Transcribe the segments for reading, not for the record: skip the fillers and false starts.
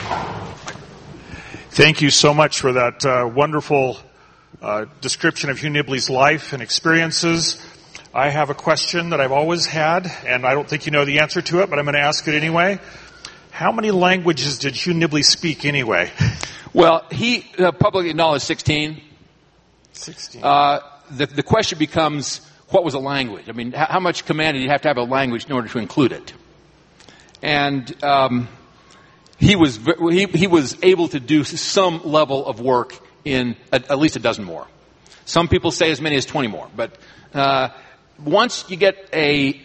Thank you so much for that wonderful description of Hugh Nibley's life and experiences. I have a question that I've always had, and I don't think you know the answer to it, but I'm going to ask it anyway. How many languages did Hugh Nibley speak anyway? Well, he publicly acknowledged 16. 16. The question becomes, what was a language? I mean, how much command did you have to have a language in order to include it? And he was able to do some level of work in at least a dozen more. Some people say as many as 20 more. But once you get a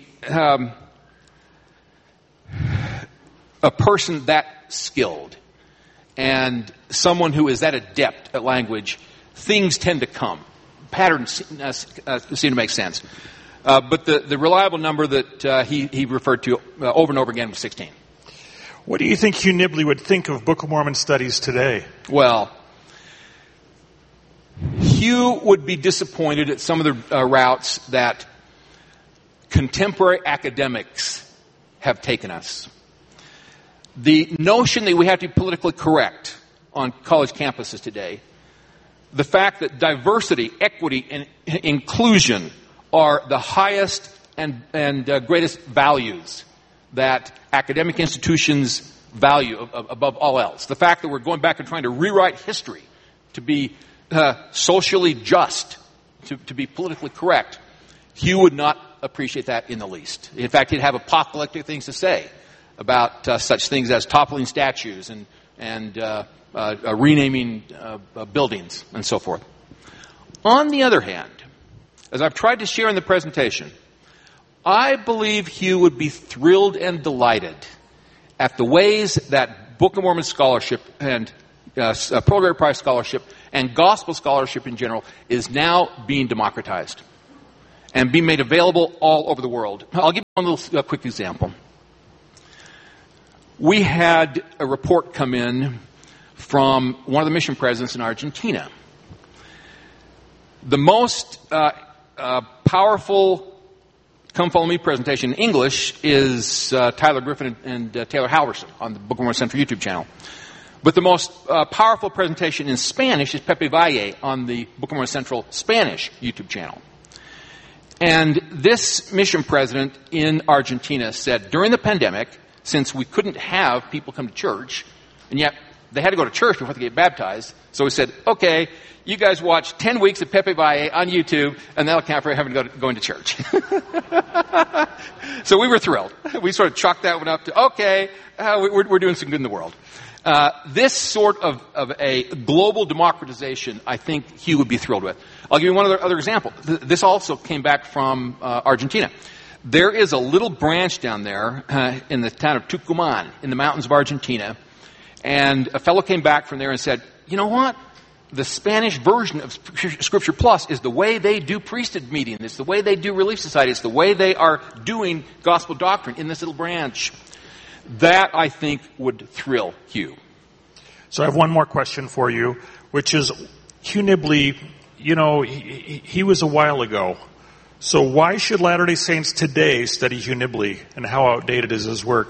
person that skilled and someone who is that adept at language, things tend to come. Patterns seem to make sense. But the reliable number that he referred to over and over again was 16. What do you think Hugh Nibley would think of Book of Mormon studies today? Well, Hugh would be disappointed at some of the routes that contemporary academics have taken us. The notion that we have to be politically correct on college campuses today, the fact that diversity, equity, and inclusion are the highest and greatest values that academic institutions value above all else. The fact that we're going back and trying to rewrite history to be socially just, to be politically correct, Hugh would not appreciate that in the least. In fact, he'd have apocalyptic things to say about such things as toppling statues and renaming buildings and so forth. On the other hand, as I've tried to share in the presentation, I believe Hugh would be thrilled and delighted at the ways that Book of Mormon scholarship and Pearl Great Prize scholarship and gospel scholarship in general is now being democratized and being made available all over the world. I'll give you one little quick example. We had a report come in from one of the mission presidents in Argentina. The most powerful Come Follow Me presentation in English is Tyler Griffin and Taylor Halverson on the Book of Mormon Central YouTube channel. But the most powerful presentation in Spanish is Pepe Valle on the Book of Mormon Central Spanish YouTube channel. And this mission president in Argentina said, during the pandemic, since we couldn't have people come to church, and yet they had to go to church before they get baptized, so we said, okay, you guys watch 10 weeks of Pepe Valle on YouTube, and that'll count for having to go into church. So we were thrilled. We sort of chalked that one up to, okay, we're doing some good in the world. This sort of a global democratization, I think Hugh would be thrilled with. I'll give you one other example. This also came back from Argentina. There is a little branch down there in the town of Tucumán in the mountains of Argentina, and a fellow came back from there and said, you know what? The Spanish version of Scripture Plus is the way they do priesthood meeting. It's the way they do Relief Society. It's the way they are doing gospel doctrine in this little branch. That, I think, would thrill Hugh. So I have one more question for you, which is, Hugh Nibley, you know, he was a while ago. So why should Latter-day Saints today study Hugh Nibley, and how outdated is his work?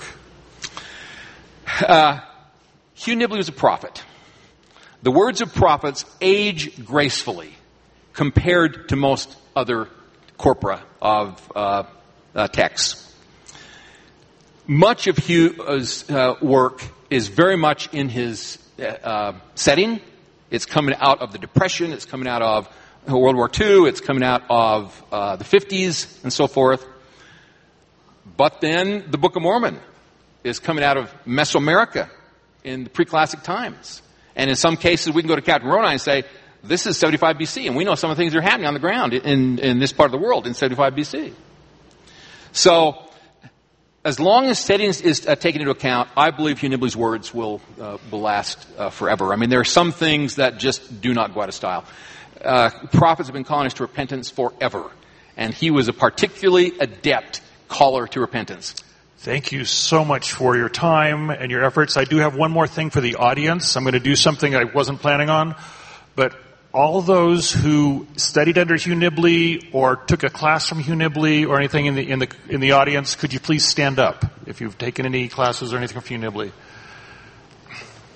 Hugh Nibley was a prophet. The words of prophets age gracefully compared to most other corpora of texts. Much of Hugh's work is very much in his setting. It's coming out of the Depression. It's coming out of World War II. It's coming out of the 50s and so forth. But then the Book of Mormon is coming out of Mesoamerica in the pre-classic times. And in some cases, we can go to Captain Moroni and say, this is 75 BC. And we know some of the things that are happening on the ground in this part of the world in 75 BC. So, as long as settings is taken into account, I believe Hugh Nibley's words will last forever. I mean, there are some things that just do not go out of style. Prophets have been calling us to repentance forever. And he was a particularly adept caller to repentance. Thank you so much for your time and your efforts. I do have one more thing for the audience. I'm going to do something I wasn't planning on. But all those who studied under Hugh Nibley or took a class from Hugh Nibley or anything in the audience, could you please stand up if you've taken any classes or anything from Hugh Nibley?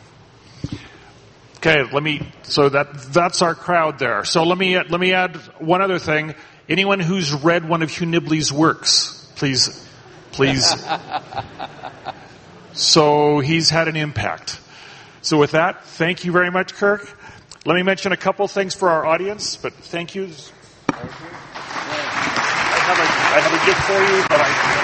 Okay, so that's our crowd there. So let me add one other thing. Anyone who's read one of Hugh Nibley's works, please. So he's had an impact. So with that, thank you very much, Kirk. Let me mention a couple things for our audience, but thank you. I have a gift for you, but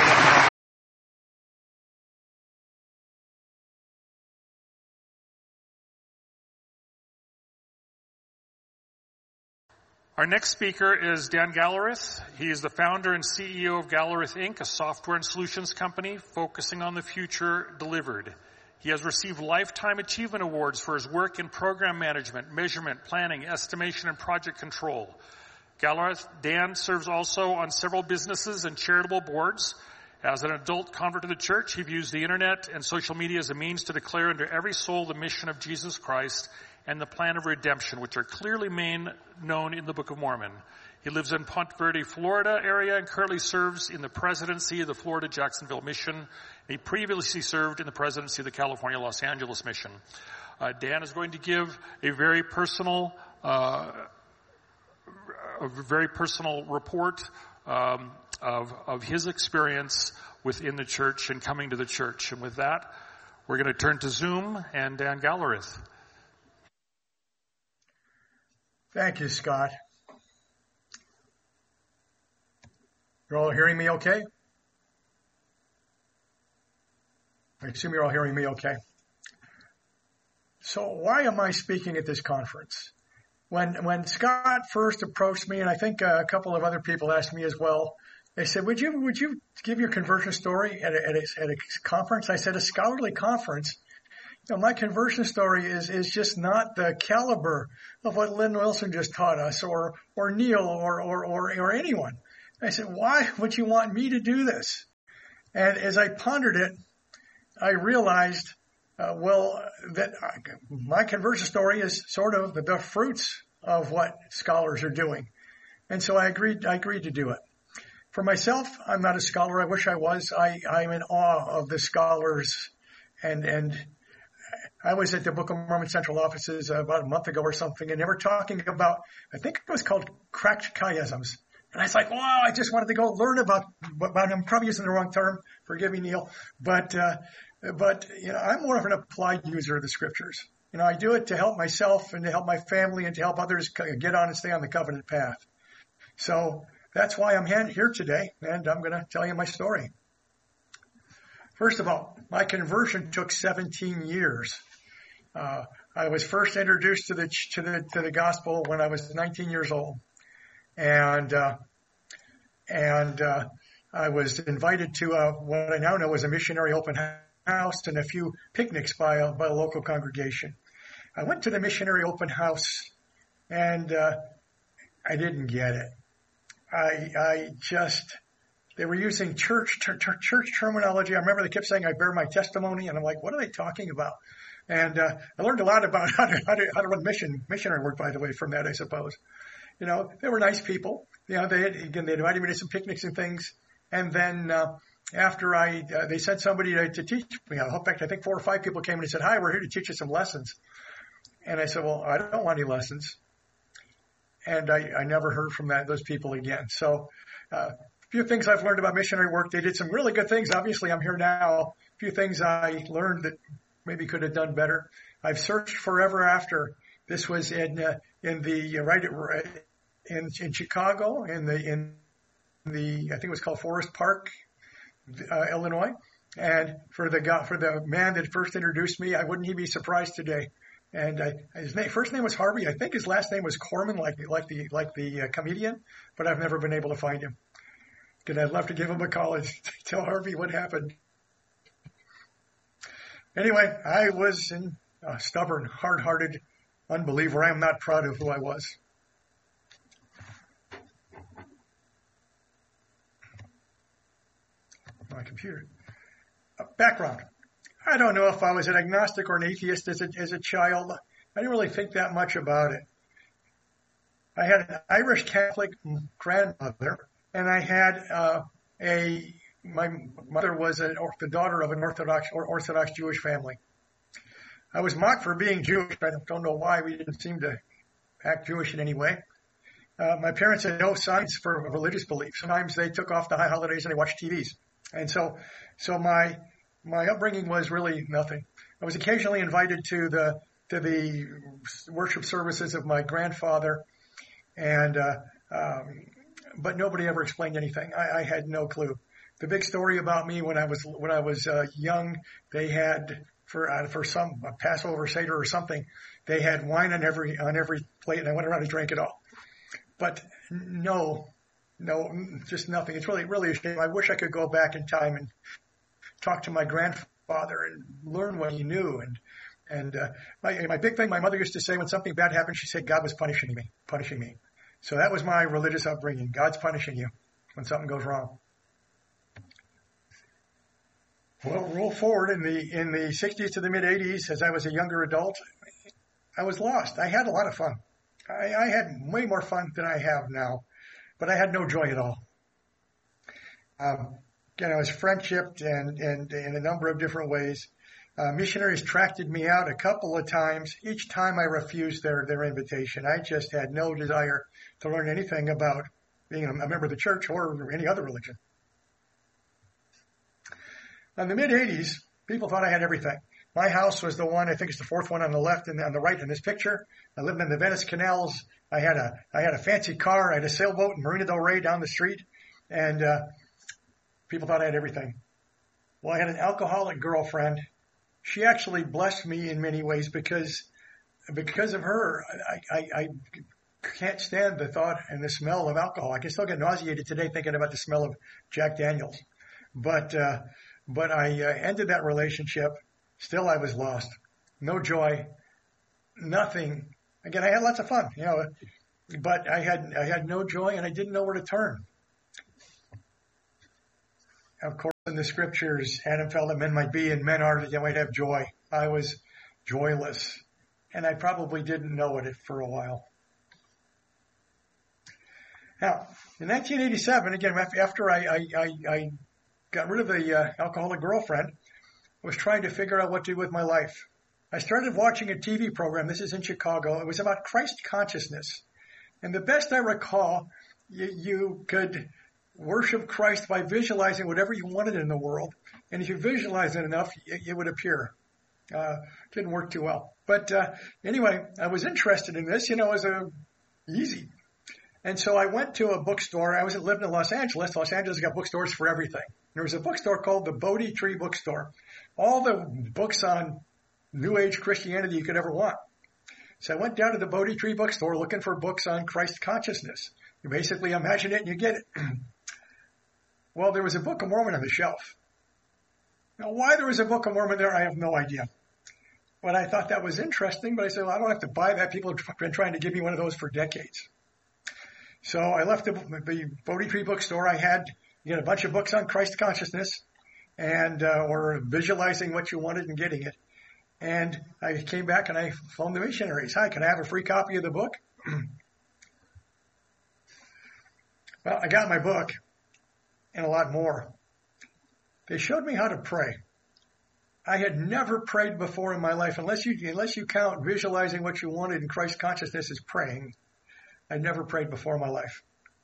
Our next speaker is Dan Gallerith. He is the founder and CEO of Gallerith Inc., a software and solutions company focusing on the future delivered. He has received Lifetime Achievement Awards for his work in program management, measurement, planning, estimation, and project control. Gallerith Dan serves also on several businesses and charitable boards. As an adult convert to the church, he views the internet and social media as a means to declare unto every soul the mission of Jesus Christ and the plan of redemption, which are clearly known in the Book of Mormon. He lives in Ponte Verde, Florida area and currently serves in the presidency of the Florida Jacksonville Mission. He previously served in the presidency of the California Los Angeles Mission. Dan is going to give a very personal report of his experience within the church and coming to the church. And with that, we're going to turn to Zoom and Dan Gallerith. Thank you, Scott. You're all hearing me okay? I assume you're all hearing me okay. So why am I speaking at this conference? When Scott first approached me, and I think a couple of other people asked me as well, they said, would you give your conversion story at a conference? I said, a scholarly conference. My conversion story is just not the caliber of what Lynn Wilson just taught us, or Neil, or anyone. I said, why would you want me to do this? And as I pondered it, I realized, that my conversion story is sort of the fruits of what scholars are doing. And so I agreed to do it. For myself, I'm not a scholar. I wish I was. I'm in awe of the scholars, and I was at the Book of Mormon Central offices about a month ago or something, and they were talking about, I think it was called cracked chiasms. And I was like, wow, I just wanted to go learn about, but I'm probably using the wrong term. Forgive me, Neil. But I'm more of an applied user of the scriptures. I do it to help myself and to help my family and to help others get on and stay on the covenant path. So that's why I'm here today, and I'm going to tell you my story. First of all, my conversion took 17 years. I was first introduced to the gospel when I was 19 years old, and I was invited to what I now know is a missionary open house and a few picnics by a local congregation. I went to the missionary open house, and I didn't get it. They were using church terminology. I remember they kept saying, I bear my testimony. And I'm like, what are they talking about? And I learned a lot about how to run missionary work, by the way, from that, I suppose. They were nice people. They invited me to some picnics and things. And then after they sent somebody to teach me. In fact, I think 4 or 5 people came and said, hi, we're here to teach you some lessons. And I said, well, I don't want any lessons. And I never heard from those people again. So a few things I've learned about missionary work. They did some really good things. Obviously, I'm here now. A few things I learned that maybe could have done better. I've searched forever after. This was in Chicago, in the I think it was called Forest Park, Illinois. And for the man that first introduced me, wouldn't he be surprised today? And his first name was Harvey. I think his last name was Corman, like the comedian, but I've never been able to find him. Because I'd love to give him a call and tell Harvey what happened. Anyway, I was a stubborn, hard-hearted unbeliever. I am not proud of who I was. My computer. Background. I don't know if I was an agnostic or an atheist as a child. I didn't really think that much about it. I had an Irish Catholic grandmother, and I had my mother was the daughter of an Orthodox Jewish family. I was mocked for being Jewish. I don't know why. We didn't seem to act Jewish in any way. My parents had no signs for religious belief. Sometimes they took off the high holidays and they watched TVs. And so my upbringing was really nothing. I was occasionally invited to the worship services of my grandfather, and but nobody ever explained anything. I had no clue. The big story about me when I was young, they had for some Passover Seder or something, they had wine on every plate, and I went around and drank it all. But no, just nothing. It's really a shame. I wish I could go back in time and talk to my grandfather and learn what he knew. And my big thing, my mother used to say when something bad happened, she said God was punishing me. So that was my religious upbringing. God's punishing you when something goes wrong. Well, roll forward in the 60s to the mid 80s, as I was a younger adult, I was lost. I had a lot of fun. I had way more fun than I have now, but I had no joy at all. Again, I was friendshipped and in a number of different ways. Missionaries tracked me out a couple of times. Each time I refused their invitation. I just had no desire to learn anything about being a member of the church or any other religion. In the mid 80s, people thought I had everything. My house was the one, I think it's the fourth one on the left and on the right in this picture. I lived in the Venice canals. I had a fancy car. I had a sailboat in Marina del Rey down the street. And people thought I had everything. Well, I had an alcoholic girlfriend. She actually blessed me in many ways because of her. I can't stand the thought and the smell of alcohol. I can still get nauseated today thinking about the smell of Jack Daniels. But I ended that relationship. Still, I was lost. No joy. Nothing. Again, I had lots of fun, but I had no joy and I didn't know where to turn. Of course, in the scriptures, Adam felt that men might be and men are that they might have joy. I was joyless, and I probably didn't know it for a while. Now, in 1987, again, after I got rid of the alcoholic girlfriend, I was trying to figure out what to do with my life. I started watching a TV program. This is in Chicago. It was about Christ consciousness. And the best I recall, you could worship Christ by visualizing whatever you wanted in the world. And if you visualize it enough, it would appear. Didn't work too well. But anyway, I was interested in this. It was easy. And so I went to a bookstore. I was living in Los Angeles. Los Angeles got bookstores for everything. There was a bookstore called the Bodhi Tree Bookstore. All the books on New Age Christianity you could ever want. So I went down to the Bodhi Tree Bookstore looking for books on Christ consciousness. You basically imagine it and you get it. Well, there was a Book of Mormon on the shelf. Now, why there was a Book of Mormon there, I have no idea. But I thought that was interesting, but I said, well, I don't have to buy that. People have been trying to give me one of those for decades. So I left the Bodhi Tree Bookstore. I had a bunch of books on Christ consciousness and or visualizing what you wanted and getting it. And I came back and I phoned the missionaries. Hi, can I have a free copy of the book? Well, I got my book and a lot more. They showed me how to pray. I had never prayed before in my life, unless you count visualizing what you wanted in Christ consciousness as praying. I'd never prayed before in my life.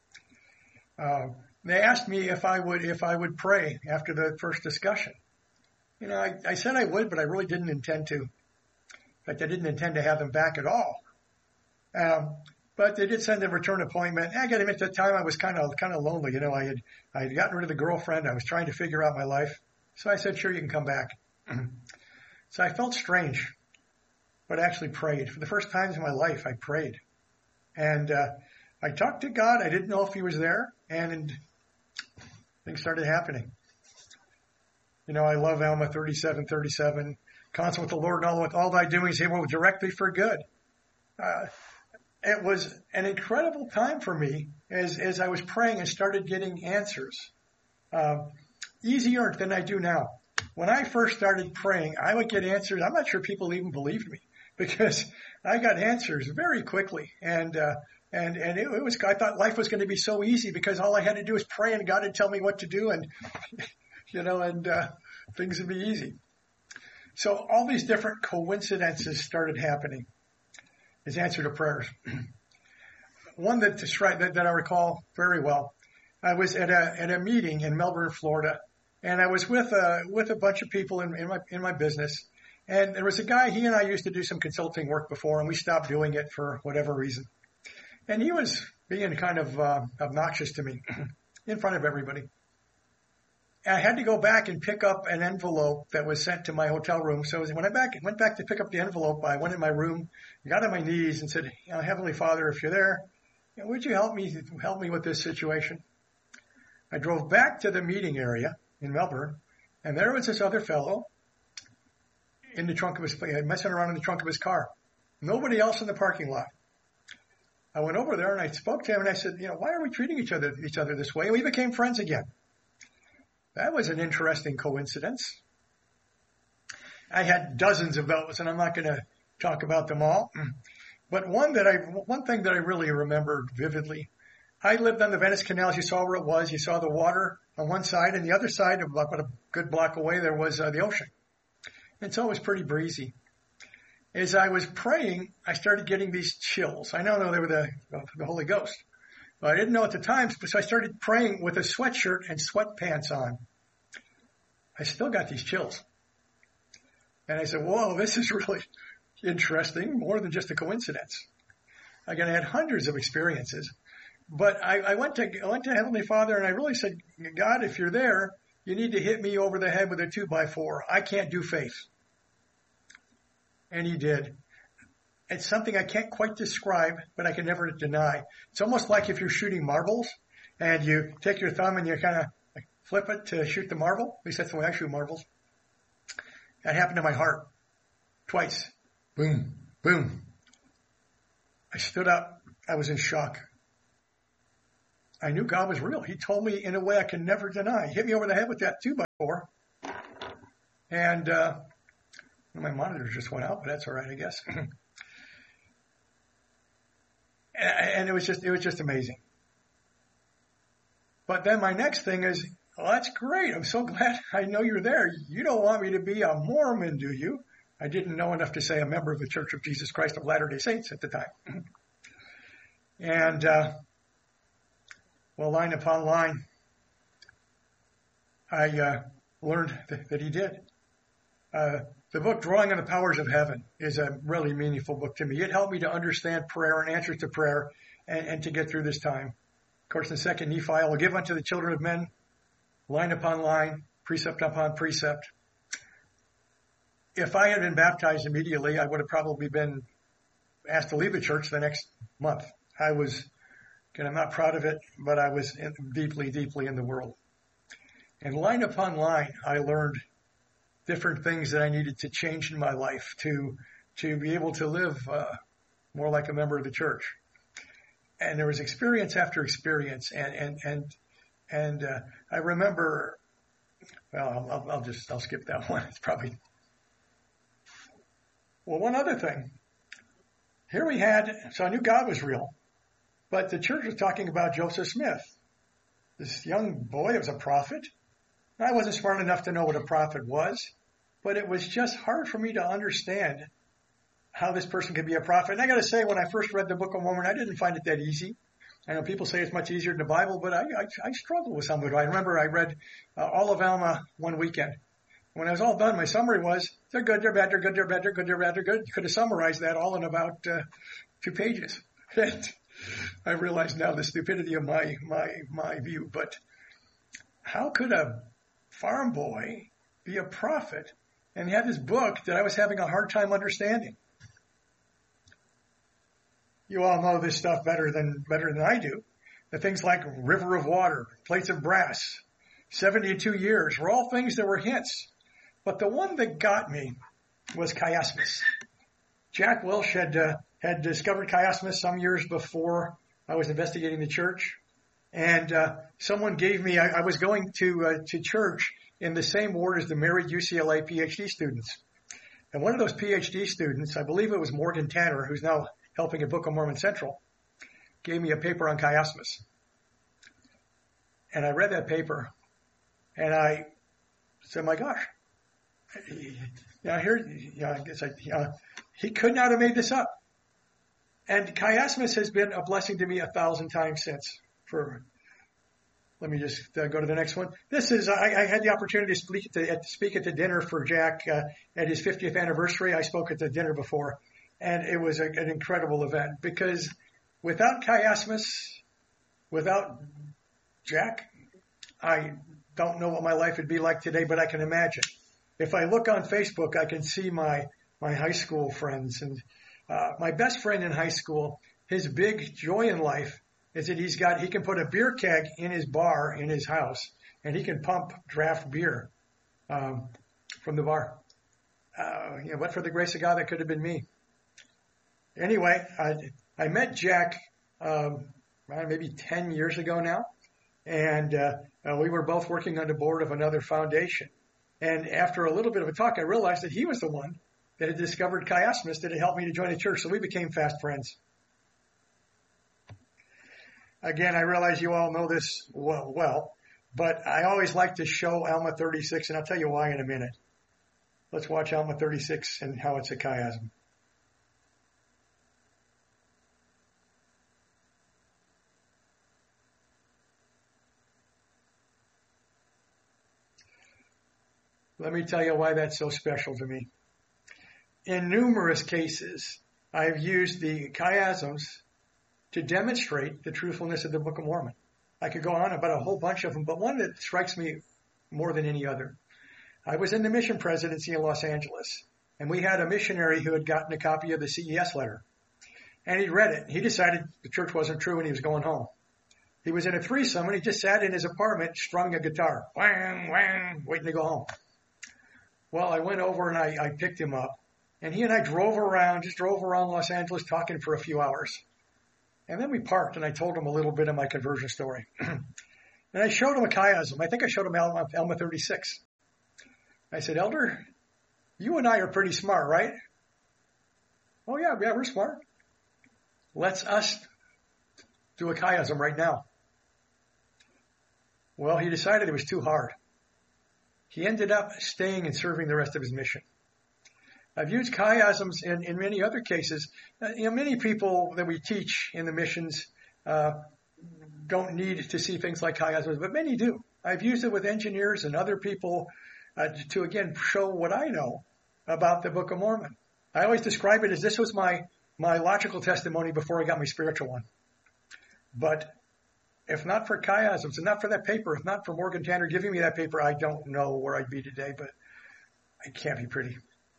They asked me if I would pray after the first discussion. I said I would, but I really didn't intend to. In fact, I didn't intend to have them back at all. But they did send a return appointment. I got him at the time. I was kind of lonely. I had gotten rid of the girlfriend. I was trying to figure out my life. So I said, sure, you can come back. So I felt strange, but I actually prayed. For the first time in my life, I prayed. And I talked to God. I didn't know if he was there. And things started happening. I love Alma 37:37. Constant with the Lord and all thy doings, he will direct thee for good. It was an incredible time for me as I was praying and started getting answers. Easier than I do now. When I first started praying, I would get answers. I'm not sure people even believed me because I got answers very quickly. And it was, I thought life was going to be so easy because all I had to do was pray and God would tell me what to do and, things would be easy. So all these different coincidences started happening as answer to prayers. One that I recall very well, I was at a meeting in Melbourne, Florida, and I was with a bunch of people in my business. And there was a guy, he and I used to do some consulting work before, and we stopped doing it for whatever reason. And he was being kind of obnoxious to me in front of everybody. And I had to go back and pick up an envelope that was sent to my hotel room. So when I went back to pick up the envelope, I went in my room, got on my knees and said, Heavenly Father, if you're there, would you help me with this situation? I drove back to the meeting area in Melbourne, and there was this other fellow in the trunk of his, messing around in the trunk of his car. Nobody else in the parking lot. I went over there and I spoke to him and I said, why are we treating each other this way? And we became friends again. That was an interesting coincidence. I had dozens of those, and I'm not going to talk about them all. But one thing that I really remember vividly, I lived on the Venice Canal. As you saw where it was, you saw the water on one side, and the other side, about a good block away, there was the ocean. And so it was pretty breezy. As I was praying, I started getting these chills. I know they were the Holy Ghost. But I didn't know at the time, so I started praying with a sweatshirt and sweatpants on. I still got these chills. And I said, whoa, this is really interesting, more than just a coincidence. Again, I had hundreds of experiences. But I went to Heavenly Father and I really said, God, if you're there, you need to hit me over the head with a 2x4. I can't do faith. And he did. It's something I can't quite describe, but I can never deny. It's almost like if you're shooting marbles and you take your thumb and you kind of flip it to shoot the marble. At least that's the way I shoot marbles. That happened to my heart twice. Boom, boom. I stood up. I was in shock. I knew God was real. He told me in a way I can never deny. He hit me over the head with that 2x4. And my monitor just went out, but that's all right, I guess. And it was just amazing. But then my next thing is, that's great. I'm so glad I know you're there. You don't want me to be a Mormon, do you? I didn't know enough to say a member of the Church of Jesus Christ of Latter-day Saints at the time. And, line upon line, I learned that he did. The book, Drawing on the Powers of Heaven, is a really meaningful book to me. It helped me to understand prayer and answers to prayer and to get through this time. Of course, in 2 Nephi, I will give unto the children of men, line upon line, precept upon precept. If I had been baptized immediately, I would have probably been asked to leave the church the next month. I'm not proud of it, but I was deeply, deeply in the world. And line upon line, I learned different things that I needed to change in my life to be able to live more like a member of the church. And there was experience after experience, and I remember. Well, I'll skip that one. It's probably. Well, one other thing. Here we had. So I knew God was real, but the church was talking about Joseph Smith, this young boy that was a prophet. I wasn't smart enough to know what a prophet was, but it was just hard for me to understand how this person could be a prophet. And I got to say, when I first read the Book of Mormon, I didn't find it that easy. I know people say it's much easier than the Bible, but I struggled with some of it. I remember I read all of Alma one weekend. When I was all done, my summary was, they're good, they're bad, they're good, they're bad, they're good, they're bad, they're good. You could have summarized that all in about 2 pages. And I realize now the stupidity of my view, but how could a farm boy be a prophet and have this book that I was having a hard time understanding? You all know this stuff better than I do. The things like river of water, plates of brass, 72 years were all things that were hints. But the one that got me was chiasmus. Jack Welch had discovered chiasmus some years before I was investigating the church. And someone gave me, I was going to church in the same ward as the married UCLA PhD students. And one of those PhD students, I believe it was Morgan Tanner, who's now helping at Book of Mormon Central, gave me a paper on chiasmus. And I read that paper, and I said, my gosh, It's like, he could not have made this up. And chiasmus has been a blessing to me 1,000 times since. Let me just go to the next one. This is, I had the opportunity to speak at the dinner for Jack at his 50th anniversary. I spoke at the dinner before, and it was an incredible event because without chiasmus, without Jack, I don't know what my life would be like today, but I can imagine. If I look on Facebook, I can see my high school friends, and my best friend in high school, his big joy in life is that he can put a beer keg in his bar in his house, and he can pump draft beer from the bar. But for the grace of God, that could have been me. Anyway, I met Jack maybe 10 years ago now, and we were both working on the board of another foundation. And after a little bit of a talk, I realized that he was the one that had discovered chiasmus that had helped me to join the church, so we became fast friends. Again, I realize you all know this well, but I always like to show Alma 36, and I'll tell you why in a minute. Let's watch Alma 36 and how it's a chiasm. Let me tell you why that's so special to me. In numerous cases, I've used the chiasms to demonstrate the truthfulness of the Book of Mormon. I could go on about a whole bunch of them, but one that strikes me more than any other. I was in the mission presidency in Los Angeles, and we had a missionary who had gotten a copy of the CES letter. And he read it. He decided the church wasn't true and he was going home. He was in a threesome and he just sat in his apartment, strung a guitar, whang, whang, waiting to go home. Well, I went over and I picked him up, and he and I drove around Los Angeles talking for a few hours. And then we parked, and I told him a little bit of my conversion story. And I showed him a chiasm. I think I showed him Alma 36. I said, Elder, you and I are pretty smart, right? Oh, yeah, we're smart. Let's us do a chiasm right now. Well, he decided it was too hard. He ended up staying and serving the rest of his mission. I've used chiasms in many other cases. Many people that we teach in the missions don't need to see things like chiasms, but many do. I've used it with engineers and other people to, again, show what I know about the Book of Mormon. I always describe it as this was my logical testimony before I got my spiritual one. But if not for chiasms, and not for that paper, if not for Morgan Tanner giving me that paper, I don't know where I'd be today, but it can't be pretty.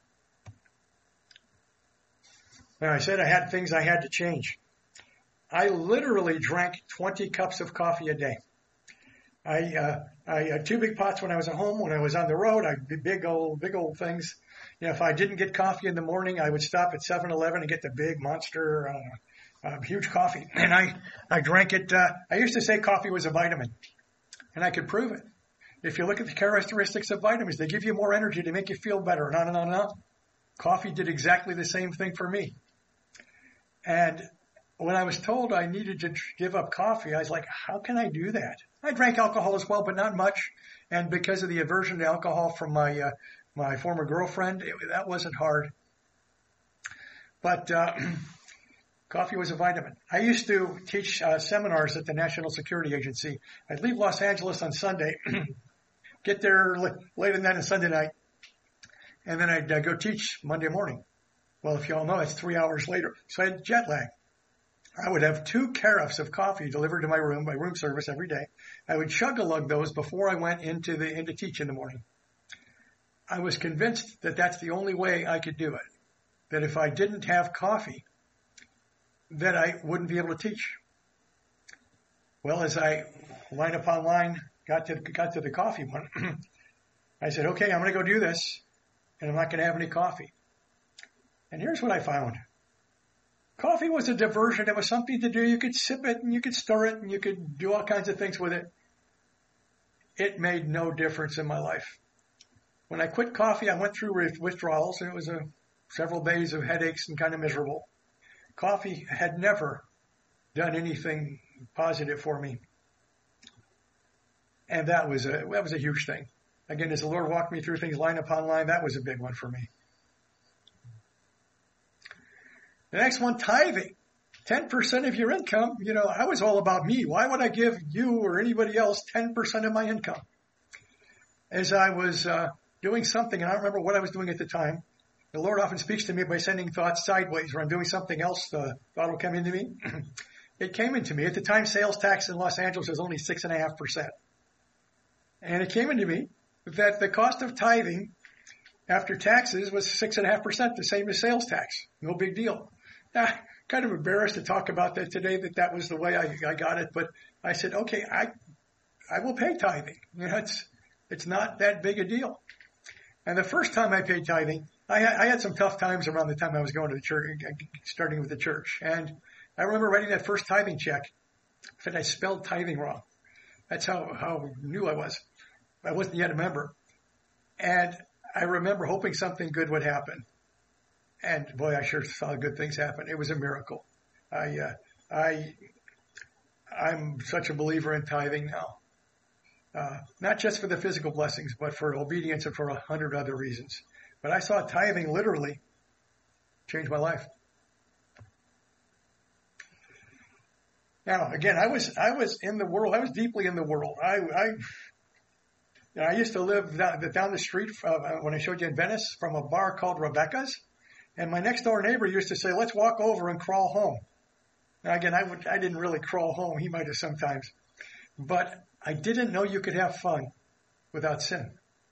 Now, I said I had things I had to change. I literally drank 20 cups of coffee a day. I had 2 big pots when I was at home. When I was on the road, I did big old things. If I didn't get coffee in the morning, I would stop at 7-Eleven and get the big monster, huge coffee. And I drank it. I used to say coffee was a vitamin, and I could prove it. If you look at the characteristics of vitamins, they give you more energy to make you feel better, and on and on and on. Coffee did exactly the same thing for me. And when I was told I needed to give up coffee, I was like, how can I do that? I drank alcohol as well, but not much. And because of the aversion to alcohol from my former girlfriend, that wasn't hard. But coffee was a vitamin. I used to teach seminars at the National Security Agency. I'd leave Los Angeles on Sunday, get there late at night on Sunday night, and then I'd go teach Monday morning. Well, if you all know, that's 3 hours later. So I had jet lag. I would have 2 carafes of coffee delivered to my room by room service every day. I would chug-a-lug those before I went in to teach in the morning. I was convinced that that's the only way I could do it. That if I didn't have coffee, that I wouldn't be able to teach. Well, as I line upon line got to the coffee one, I said, okay, I'm going to go do this, and I'm not going to have any coffee. And here's what I found. Coffee was a diversion. It was something to do. You could sip it and you could stir it and you could do all kinds of things with it. It made no difference in my life. When I quit coffee, I went through withdrawals, and it was several days of headaches and kind of miserable. Coffee had never done anything positive for me. And that was a huge thing. Again, as the Lord walked me through things line upon line, that was a big one for me. The next one, tithing. 10% of your income. I was all about me. Why would I give you or anybody else 10% of my income? As I was doing something, and I don't remember what I was doing at the time, the Lord often speaks to me by sending thoughts sideways. Where I'm doing something else, the thought will come into me. It came into me. At the time, sales tax in Los Angeles was only 6.5%. And it came into me that the cost of tithing after taxes was 6.5%, the same as sales tax. No big deal. Kind of embarrassed to talk about that today, that was the way I got it. But I said, okay, I will pay tithing. It's not that big a deal. And the first time I paid tithing, I had some tough times around the time I was going to the church, starting with the church. And I remember writing that first tithing check. In fact, I spelled tithing wrong. That's how new I was. I wasn't yet a member. And I remember hoping something good would happen. And boy, I sure saw good things happen. It was a miracle. I'm such a believer in tithing now. Not just for the physical blessings, but for obedience and for 100 other reasons. But I saw tithing literally change my life. Now, again, I was in the world. I was deeply in the world. I used to live down the street when I showed you in Venice from a bar called Rebecca's. And my next door neighbor used to say, let's walk over and crawl home. Now, again, I didn't really crawl home. He might have sometimes. But I didn't know you could have fun without sin.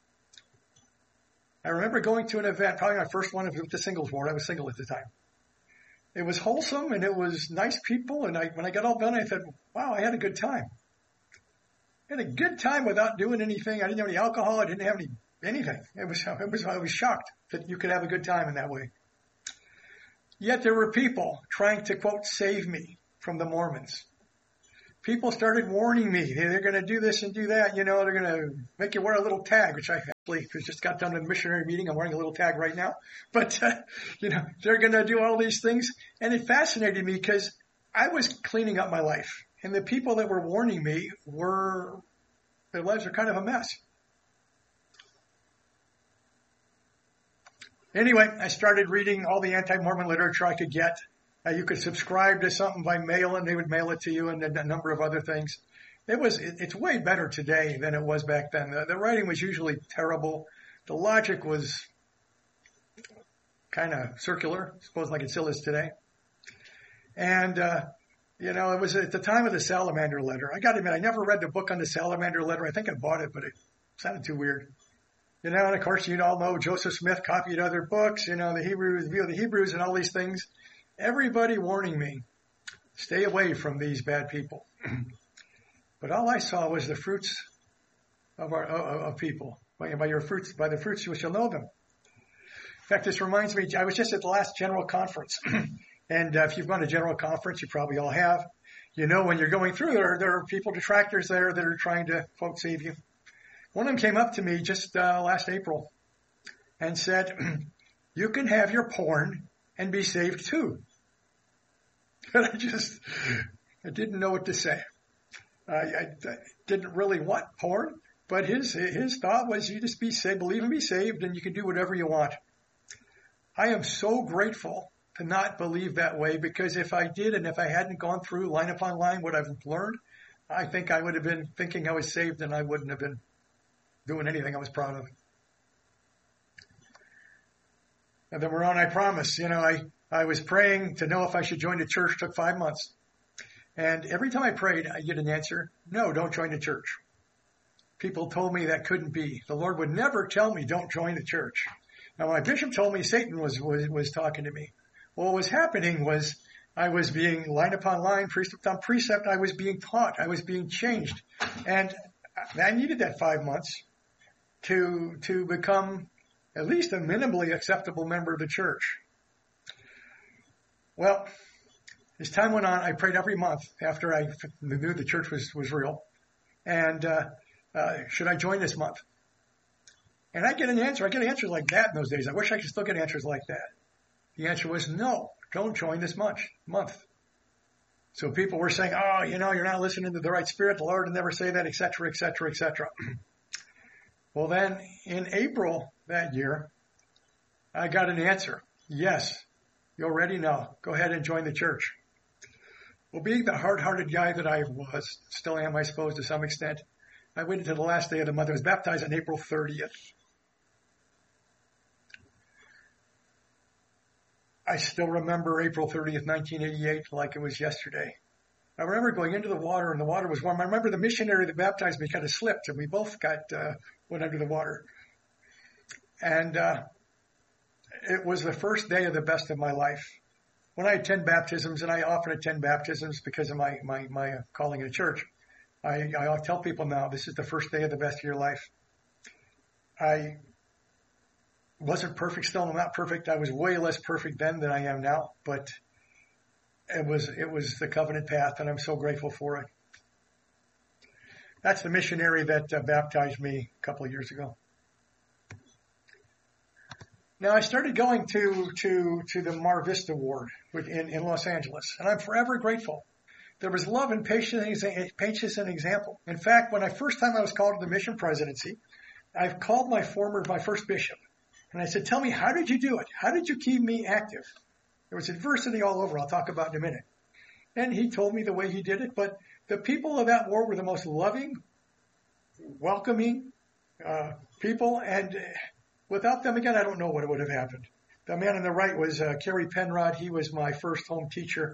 I remember going to an event, probably my first one with the singles ward. I was single at the time. It was wholesome and it was nice people. And when I got all done, I said, wow, I had a good time. I had a good time without doing anything. I didn't have any alcohol. I didn't have anything. I was shocked that you could have a good time in that way. Yet there were people trying to, quote, save me from the Mormons. People started warning me. They're going to do this and do that. They're going to make you wear a little tag, which I actually just got done in a missionary meeting. I'm wearing a little tag right now. But, they're going to do all these things. And it fascinated me because I was cleaning up my life. And the people that were warning me their lives are kind of a mess. Anyway, I started reading all the anti-Mormon literature I could get. You could subscribe to something by mail and they would mail it to you, and a number of other things. It's way better today than it was back then. The writing was usually terrible. The logic was kind of circular, I suppose, like it still is today. And, it was at the time of the Salamander letter. I got to admit, I never read the book on the Salamander letter. I think I bought it, but it sounded too weird. And of course, you all know Joseph Smith copied other books, the Hebrews, View of the Hebrews and all these things. Everybody warning me, stay away from these bad people. But all I saw was the fruits of people. By the fruits you shall know them. In fact, this reminds me, I was just at the last general conference. And if you've gone to general conference, you probably all have. When you're going through there are people, detractors there that are trying to, quote, save you. One of them came up to me just last April and said, you can have your porn and be saved too. And I didn't know what to say. I didn't really want porn, but his thought was you just be saved, believe and be saved, and you can do whatever you want. I am so grateful to not believe that way, because if I did and if I hadn't gone through line upon line what I've learned, I think I would have been thinking I was saved and I wouldn't have been doing anything I was proud of. And then we're on, I promise, I was praying to know if I should join the church. It took 5 months. And every time I prayed, I get an answer, no, don't join the church. People told me that couldn't be. The Lord would never tell me, don't join the church. Now, my bishop told me Satan was talking to me. What was happening was I was being line upon line, precept on precept. I was being taught. I was being changed. And I needed that 5 months to become at least a minimally acceptable member of the church. Well, as time went on, I prayed every month after I knew the church was real. And should I join this month? And I get an answer. I get answers like that in those days. I wish I could still get answers like that. The answer was no, don't join this month. So people were saying, oh, you're not listening to the right spirit. The Lord would never say that, et cetera, et cetera, et cetera. Well, then in April that year, I got an answer. Yes. You already know. Go ahead and join the church. Well, being the hard-hearted guy that I was, still am, I suppose, to some extent, I waited until the last day of the month. I was baptized on April 30th. I still remember April 30th, 1988, like it was yesterday. I remember going into the water, and the water was warm. I remember the missionary that baptized me kind of slipped, and we both went under the water. And it was the first day of the best of my life. When I attend baptisms, and I often attend baptisms because of my calling in a church, I tell people now, this is the first day of the best of your life. I wasn't perfect, still not perfect. I was way less perfect then than I am now, but it was the covenant path, and I'm so grateful for it. That's the missionary that baptized me a couple of years ago. Now, I started going to the Mar Vista Ward in Los Angeles, and I'm forever grateful. There was love and patience and example. In fact, when first time I was called to the mission presidency, I've called my first bishop, and I said, tell me, how did you do it? How did you keep me active? There was adversity all over. I'll talk about in a minute. And he told me the way he did it, but the people of that ward were the most loving, welcoming people, and without them, again, I don't know what would have happened. The man on the right was Kerry Penrod. He was my first home teacher.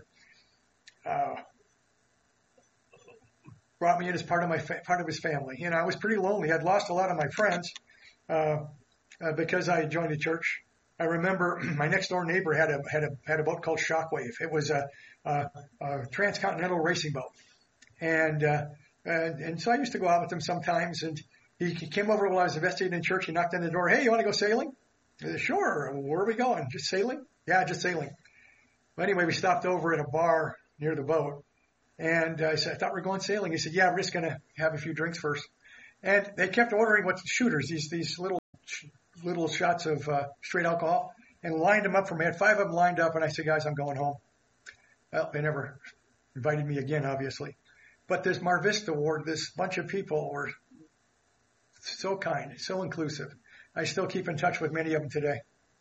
Brought me in as part of his family. You know, I was pretty lonely. I'd lost a lot of my friends because I had joined the church. I remember my next door neighbor had a boat called Shockwave. It was a transcontinental racing boat, and so I used to go out with him sometimes. And he came over while I was investigating in church. He knocked on the door. Hey, you want to go sailing? I said, sure. Where are we going? Just sailing? Yeah, just sailing. But anyway, we stopped over at a bar near the boat. And I said, I thought we were going sailing. He said, yeah, we're just going to have a few drinks first. And they kept ordering shooters, these little shots of straight alcohol, and lined them up for me. I had 5 of them lined up, and I said, guys, I'm going home. Well, they never invited me again, obviously. But this Mar Vista Ward, this bunch of people were so kind, so inclusive. I still keep in touch with many of them today.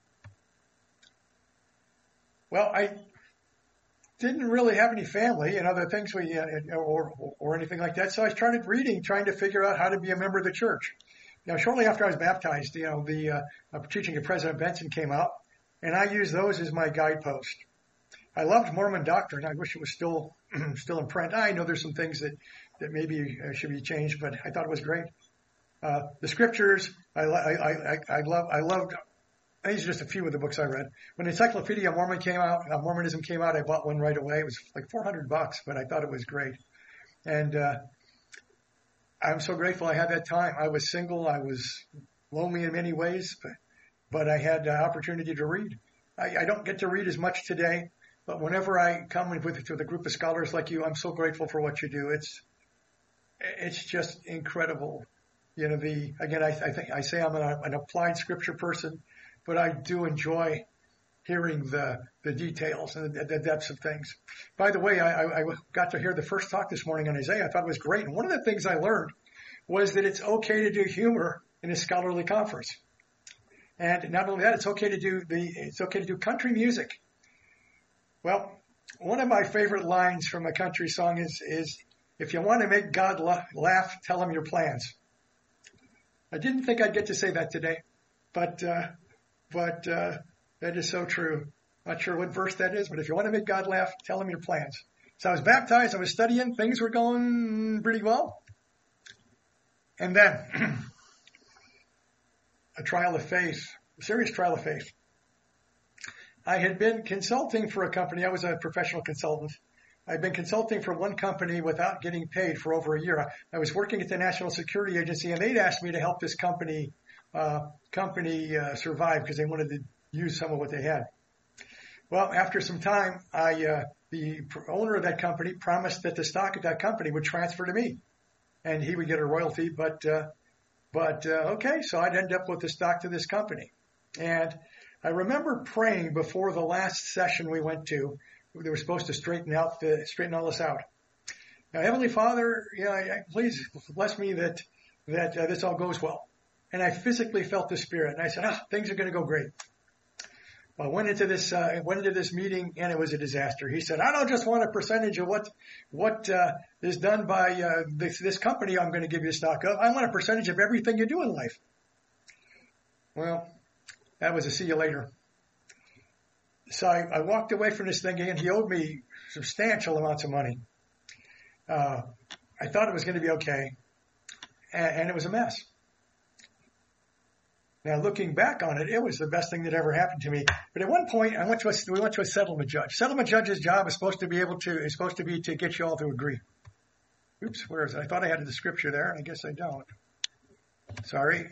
Well, I didn't really have any family and other things or anything like that, so I started reading, trying to figure out how to be a member of the church. Now, shortly after I was baptized, the teaching of President Benson came out, and I used those as my guidepost. I loved Mormon doctrine. I wish it was still in print. I know there's some things that maybe should be changed, but I thought it was great. The scriptures, I loved. These are just a few of the books I read. When Encyclopedia Mormonism came out, I bought one right away. It was like $400, but I thought it was great. And I'm so grateful I had that time. I was single. I was lonely in many ways, but I had the opportunity to read. I don't get to read as much today, but whenever I come with a group of scholars like you, I'm so grateful for what you do. It's just incredible. You know, I say I'm an applied scripture person, but I do enjoy hearing the details and the depths of things. By the way, I got to hear the first talk this morning on Isaiah. I thought it was great. And one of the things I learned was that it's okay to do humor in a scholarly conference. And not only that, it's okay to do country music. Well, one of my favorite lines from a country song is if you want to make God laugh, tell him your plans. I didn't think I'd get to say that today, but that is so true. Not sure what verse that is, but if you want to make God laugh, tell him your plans. So I was baptized, I was studying, things were going pretty well. And then a serious trial of faith. I had been consulting for a company. I was a professional consultant. I'd been consulting for one company without getting paid for over a year. I was working at the National Security Agency, and they'd asked me to help this company survive because they wanted to use some of what they had. Well, after some time, the owner of that company promised that the stock of that company would transfer to me, and he would get a royalty. But okay, so I'd end up with the stock to this company. And I remember praying before the last session we went to. They were supposed to straighten all this out. Now, Heavenly Father, please bless me that this all goes well. and I physically felt the Spirit. And I said, things are going to go great. Well, I went into this meeting, and it was a disaster. He said, I don't just want a percentage of what is done by this company I'm going to give you stock of. I want a percentage of everything you do in life. Well, that was a see you later. So I walked away from this thing, and he owed me substantial amounts of money. I thought it was going to be okay, and it was a mess. Now, looking back on it, it was the best thing that ever happened to me. But at one point, we went to a settlement judge. Settlement judge's job is supposed to be to get you all to agree. Oops, where is it? I thought I had the scripture there, and I guess I don't. Sorry.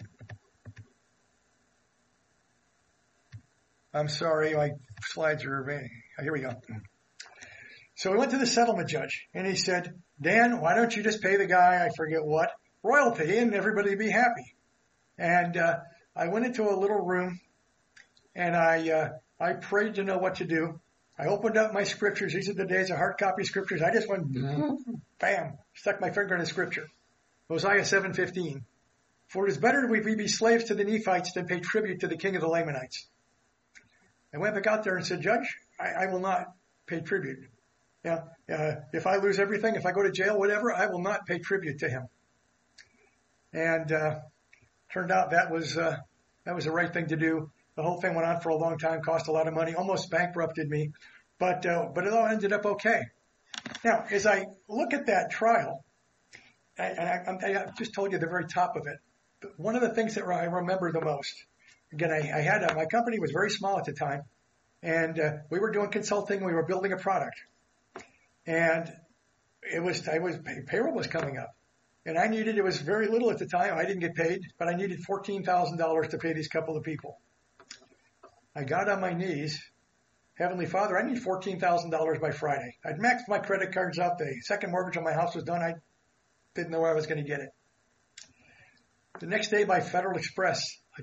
I'm sorry, my slides are here we go. So we went to the settlement judge, and he said, Dan, why don't you just pay the guy, I forget what, royalty, and everybody would be happy. And I went into a little room, and I prayed to know what to do. I opened up my scriptures. These are the days of hard copy scriptures. I just went, bam, stuck my finger in a scripture. Hosea 7:15. For it is better that we be slaves to the Nephites than pay tribute to the king of the Lamanites. I went back out there and said, Judge, I will not pay tribute. If I lose everything, if I go to jail, whatever, I will not pay tribute to him. And turned out that was the right thing to do. The whole thing went on for a long time, cost a lot of money, almost bankrupted me, but it all ended up okay. Now, as I look at that trial, I just told you the very top of it. One of the things that I remember the most, again, I had my company was very small at the time, and we were doing consulting. We were building a product, and payroll was coming up. And it was very little at the time. I didn't get paid, but I needed $14,000 to pay these couple of people. I got on my knees. Heavenly Father, I need $14,000 by Friday. I'd maxed my credit cards out. The second mortgage on my house was done. I didn't know where I was going to get it. The next day by Federal Express,